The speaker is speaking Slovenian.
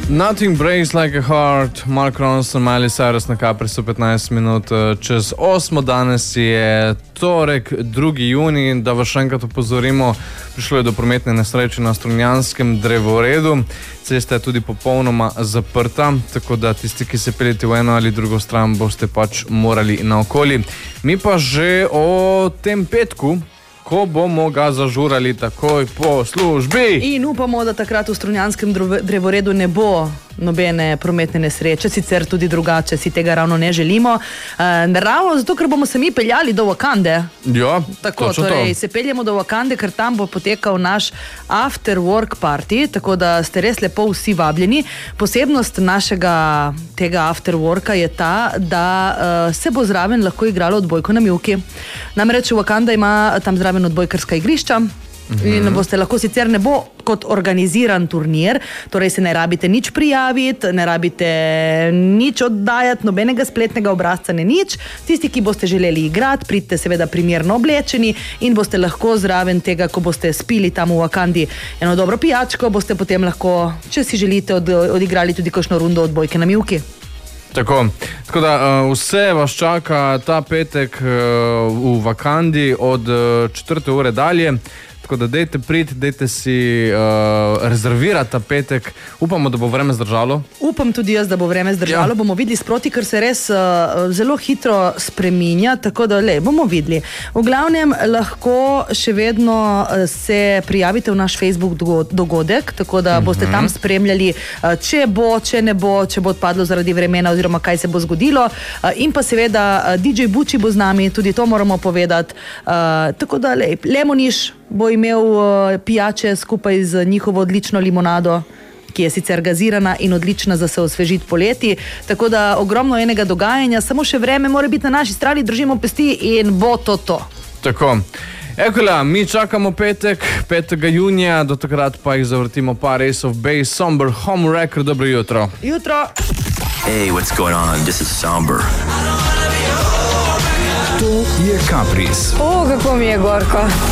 Nothing breaks like a heart, Mark Ronson, Miley Cyrus na Caprisu, 15 minut čez 8. Danes je torek, 2. junij, da vas še enkrat opozorimo, prišlo je do prometne nesreče na Strunjanskem drevoredu. Cesta je tudi popolnoma zaprta, tako da tisti, ki se peljete v eno ali drugo stran, boste pač morali naokoli. Mi pa že o tem petku, ko bomo ga zažurali takoj po službi. In upamo, da takrat v Strunjanskem drevoredu ne bo nobene prometne nesreče, sicer tudi drugače si tega ravno ne želimo. Ravno zato, ker bomo se mi peljali do Wakande. Ja, tako, torej se peljemo do Wakande, ker tam bo potekal naš after work party, tako da ste res lepo vsi vabljeni. Posebnost našega tega after worka je ta, da se bo zraven lahko igralo odbojko na mivki. Namreč Wakanda ima tam zraven odbojkarska igrišča. In boste lahko, sicer ne bo kot organiziran turnir, torej se ne rabite nič prijaviti, ne rabite nič oddajati, nobenega spletnega obrazca, ne nič. Tisti, ki boste želeli igrati, pridite seveda primerno oblečeni in boste lahko zraven tega, ko boste spili tam v Wakandi eno dobro pijačko, boste potem lahko, če si želite, odigrali tudi kakšno rundo odbojke na mivki. Tako da vse vas čaka ta petek v Wakandi od 4. ure dalje. Tako da dejte priti, dejte si rezervirati ta petek. Upamo, da bo vreme zdržalo. Upam tudi jaz, da bo vreme zdržalo. Ja. Bomo videli sproti, ker se res zelo hitro spreminja, tako da bomo videli. V glavnem lahko še vedno se prijavite v naš Facebook dogodek, tako da boste tam spremljali, če bo, če ne bo, če bo odpadlo zaradi vremena oziroma kaj se bo zgodilo. In pa seveda DJ Buči bo z nami, tudi to moramo povedati. Tako da Lemoniš bo imel pijače skupaj z njihovo odlično limonado, ki je sicer gazirana in odlična za se osvežiti poleti. Tako da ogromno enega dogajanja, samo še vreme mora biti na naši strani, držimo pesti in bo to. Tako. Ekola, mi čakamo petek, 5. junija, do takrat pa jih zavrtimo par Ace of Base, Somber Home Record. Dobro jutro. Jutro. Hey, what's going on? This is Somber. To je Caprice. Kako mi je gorko.